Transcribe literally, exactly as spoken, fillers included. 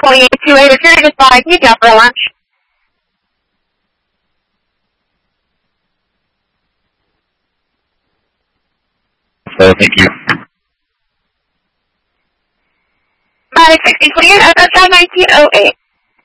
twenty-eight two eight. If you're just buying, you got for lunch. So thank you. Bye, sixty twenty-eight, that's nineteen oh eight.